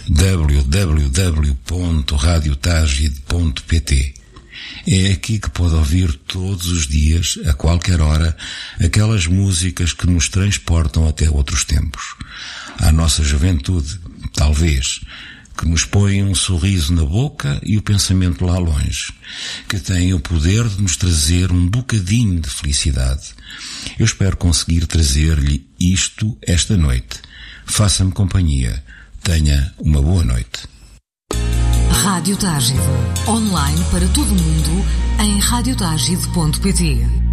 www.radiotagide.pt. É aqui que pode ouvir todos os dias, a qualquer hora, aquelas músicas que nos transportam até outros tempos. À nossa juventude, talvez, que nos põem um sorriso na boca e o pensamento lá longe, que têm o poder de nos trazer um bocadinho de felicidade. Eu espero conseguir trazer-lhe isto esta noite. Faça-me companhia. Tenha uma boa noite. Rádio Tágide, online para todo o mundo em radiotagide.pt.